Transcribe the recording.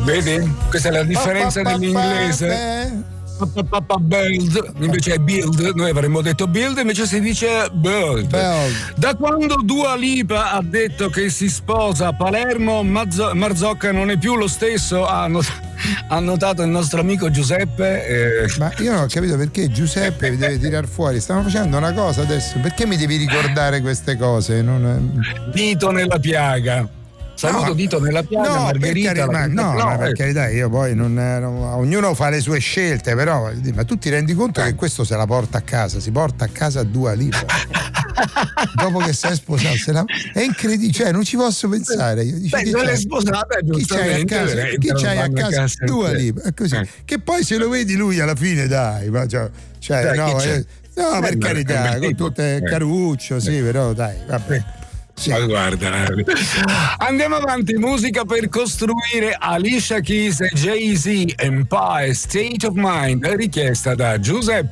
Vedi? Questa è la differenza dell'inglese. Build, invece è build, noi avremmo detto build, invece si dice build. Da quando Dua Lipa ha detto che si sposa a Palermo, Marzocca non è più lo stesso, ha notato il nostro amico Giuseppe. Ma io non ho capito perché Giuseppe vi deve tirar fuori, stiamo facendo una cosa adesso, perché mi devi ricordare queste cose? Dito nella piaga. Saluto Dito nella piaga, Margherita. Per carità, io poi ognuno fa le sue scelte, però ma tu ti rendi conto che questo se la porta a casa, si porta a casa Dua Lipa dopo che si è sposato, è incredibile, cioè non ci posso pensare. Non è sposata, chi c'hai a casa Dua Lipa, è così. Che poi se lo vedi lui alla fine, dai, ma per carità, con tutte Caruccio, sì, però dai, vabbè. Sì. Ma guarda, andiamo avanti, musica per costruire. Alicia Keys e Jay-Z, Empire State of Mind, richiesta da Giuseppe.